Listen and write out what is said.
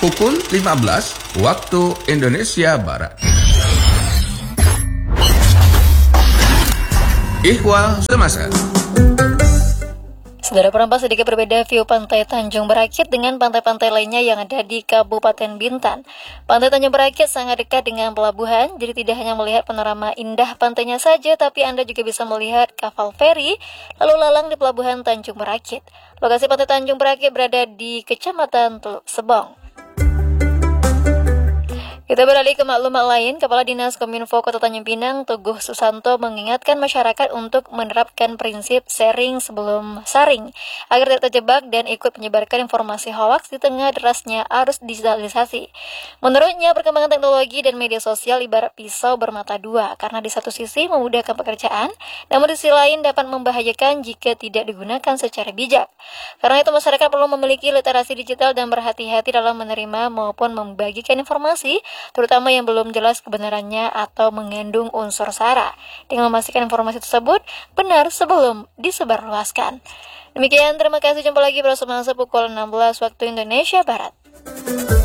pukul 15 waktu Indonesia Barat. Ikhwal semasa. Saudara penonton, sedikit berbeda view Pantai Tanjung Berakit dengan pantai-pantai lainnya yang ada di Kabupaten Bintan. Pantai Tanjung Berakit sangat dekat dengan pelabuhan, jadi tidak hanya melihat panorama indah pantainya saja, tapi Anda juga bisa melihat kapal feri lalu lalang di pelabuhan Tanjung Berakit. Lokasi Pantai Tanjung Berakit berada di Kecamatan Teluk Sebong. Kita beralih ke maklumat lain. Kepala Dinas Kominfo Kota Tanjung Pinang, Teguh Susanto, mengingatkan masyarakat untuk menerapkan prinsip sharing sebelum saring agar tidak terjebak dan ikut menyebarkan informasi hoaks di tengah derasnya arus digitalisasi. Menurutnya, perkembangan teknologi dan media sosial ibarat pisau bermata dua, karena di satu sisi memudahkan pekerjaan, namun di sisi lain dapat membahayakan jika tidak digunakan secara bijak. Karena itu, masyarakat perlu memiliki literasi digital dan berhati-hati dalam menerima maupun membagikan informasi, terutama yang belum jelas kebenarannya atau mengandung unsur sara, dengan memastikan informasi tersebut benar sebelum disebarluaskan. Demikian, terima kasih. Jumpa lagi pada Selasa pukul 16 waktu Indonesia Barat.